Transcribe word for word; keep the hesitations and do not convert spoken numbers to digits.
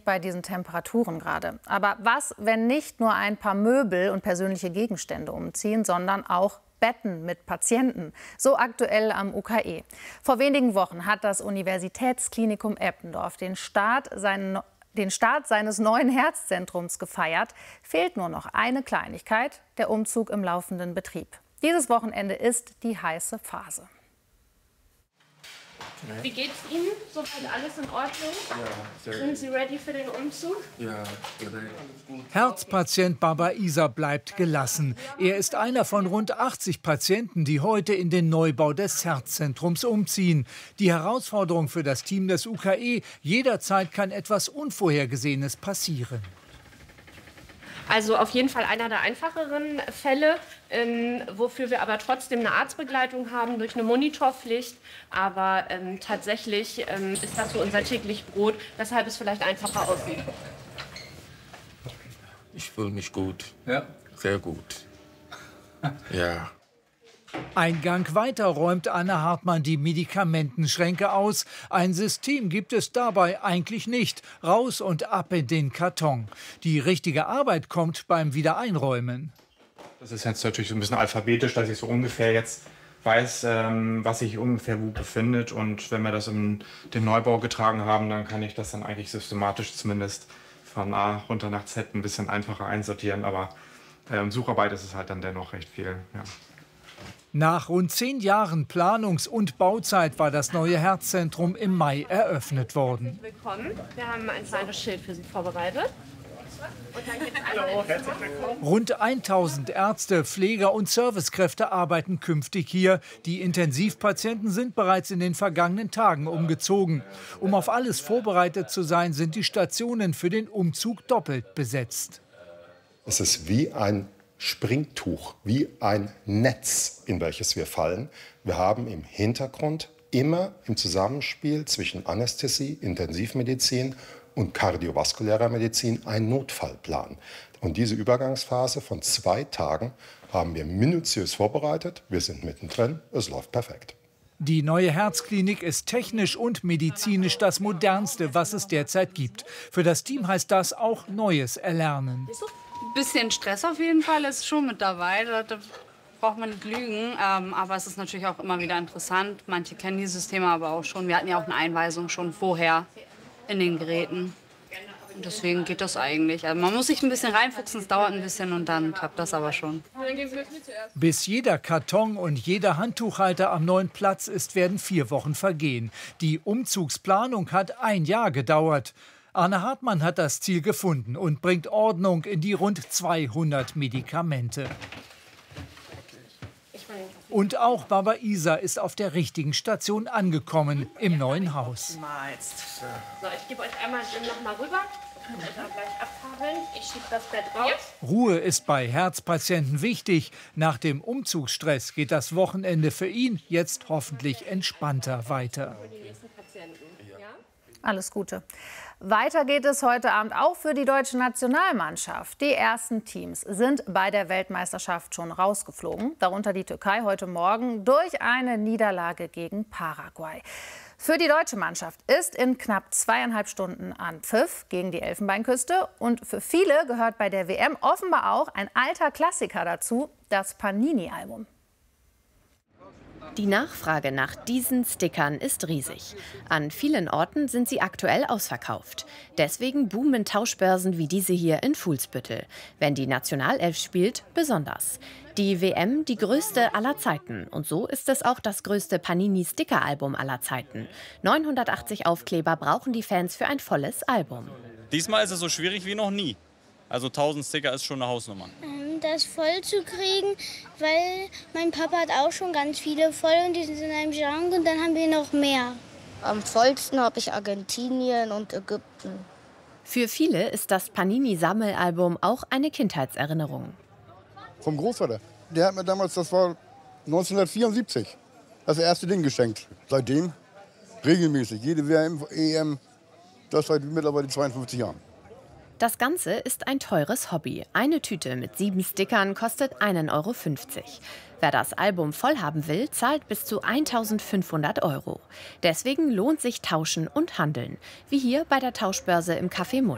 bei diesen Temperaturen gerade. Aber was, wenn nicht nur ein paar Möbel und persönliche Gegenstände umziehen, sondern auch Betten mit Patienten? So aktuell am U K E. Vor wenigen Wochen hat das Universitätsklinikum Eppendorf den Start, seinen, den Start seines neuen Herzzentrums gefeiert. Fehlt nur noch eine Kleinigkeit: der Umzug im laufenden Betrieb. Dieses Wochenende ist die heiße Phase. Wie geht's Ihnen? Soweit alles in Ordnung? Ja, sehr Sind Sie ready für den Umzug? Ja, Herzpatient Baba Isa bleibt gelassen. Er ist einer von rund achtzig Patienten, die heute in den Neubau des Herzzentrums umziehen. Die Herausforderung für das Team des U K E: jederzeit kann etwas Unvorhergesehenes passieren. Also auf jeden Fall einer der einfacheren Fälle, ähm, wofür wir aber trotzdem eine Arztbegleitung haben durch eine Monitorpflicht. Aber ähm, tatsächlich ähm, ist das so unser täglich Brot, weshalb es vielleicht einfacher aussieht. ich fühle mich gut. Ja. Sehr gut. Ja. Ein Gang weiter räumt Anne Hartmann die Medikamentenschränke aus. Ein System gibt es dabei eigentlich nicht. Raus und ab in den Karton. Die richtige Arbeit kommt beim Wiedereinräumen. Das ist jetzt natürlich so ein bisschen alphabetisch, dass ich so ungefähr jetzt weiß, ähm, was sich ungefähr wo befindet. Und wenn wir das in den Neubau getragen haben, dann kann ich das dann eigentlich systematisch zumindest von A runter nach Z ein bisschen einfacher einsortieren. Aber ähm, Sucharbeit ist es halt dann dennoch recht viel. Ja. Nach rund zehn Jahren Planungs- und Bauzeit war das neue Herzzentrum im Mai eröffnet worden. Willkommen. Wir haben ein kleines Schild für Sie vorbereitet. Und dann geht's Hallo, herzlich willkommen. Rund tausend Ärzte, Pfleger und Servicekräfte arbeiten künftig hier. Die Intensivpatienten sind bereits in den vergangenen Tagen umgezogen. Um auf alles vorbereitet zu sein, sind die Stationen für den Umzug doppelt besetzt. Es ist wie ein Springtuch, wie ein Netz, in welches wir fallen. Wir haben im Hintergrund immer im Zusammenspiel zwischen Anästhesie, Intensivmedizin und kardiovaskulärer Medizin einen Notfallplan. Und diese Übergangsphase von zwei Tagen haben wir minutiös vorbereitet. Wir sind mittendrin, es läuft perfekt. Die neue Herzklinik ist technisch und medizinisch das Modernste, was es derzeit gibt. Für das Team heißt das auch Neues erlernen. Ein bisschen Stress auf jeden Fall ist schon mit dabei, da, da braucht man nicht lügen. Ähm, aber es ist natürlich auch immer wieder interessant. Manche kennen die Systeme aber auch schon. Wir hatten ja auch eine Einweisung schon vorher in den Geräten. Und deswegen geht das eigentlich. Also man muss sich ein bisschen reinfuchsen, es dauert ein bisschen und dann klappt das aber schon. Bis jeder Karton und jeder Handtuchhalter am neuen Platz ist, werden vier Wochen vergehen. Die Umzugsplanung hat ein Jahr gedauert. Anne Hartmann hat das Ziel gefunden und bringt Ordnung in die rund zweihundert Medikamente. Und auch Baba Isa ist auf der richtigen Station angekommen, im neuen Haus. So, ich gebe euch einmal noch mal rüber. Und dann gleich abfabeln. Ich schiebe das Bett raus. Ruhe ist bei Herzpatienten wichtig. Nach dem Umzugsstress geht das Wochenende für ihn jetzt hoffentlich entspannter weiter. Alles Gute. Weiter geht es heute Abend auch für die deutsche Nationalmannschaft. Die ersten Teams sind bei der Weltmeisterschaft schon rausgeflogen, darunter die Türkei heute Morgen durch eine Niederlage gegen Paraguay. Für die deutsche Mannschaft ist in knapp zweieinhalb Stunden Anpfiff gegen die Elfenbeinküste. Und für viele gehört bei der W M offenbar auch ein alter Klassiker dazu, das Panini-Album. Die Nachfrage nach diesen Stickern ist riesig. An vielen Orten sind sie aktuell ausverkauft. Deswegen boomen Tauschbörsen wie diese hier in Fuhlsbüttel. Wenn die Nationalelf spielt, besonders. Die W M die größte aller Zeiten. Und so ist es auch das größte Panini-Sticker-Album aller Zeiten. neunhundertachtzig Aufkleber brauchen die Fans für ein volles Album. Diesmal ist es so schwierig wie noch nie. Also tausend Sticker ist schon eine Hausnummer. Das voll zu kriegen, weil mein Papa hat auch schon ganz viele voll und die sind in einem Schrank und dann haben wir noch mehr. Am vollsten habe ich Argentinien und Ägypten. Für viele ist das Panini-Sammelalbum auch eine Kindheitserinnerung. Vom Großvater. Der hat mir damals, das war neunzehnhundertvierundsiebzig, das erste Ding geschenkt. Seitdem regelmäßig, jede W M, E M, das seit mittlerweile zweiundfünfzig Jahren. Das Ganze ist ein teures Hobby. Eine Tüte mit sieben Stickern kostet einen Euro fünfzig. Wer das Album voll haben will, zahlt bis zu eintausendfünfhundert Euro. Deswegen lohnt sich Tauschen und Handeln, wie hier bei der Tauschbörse im Café Mutt.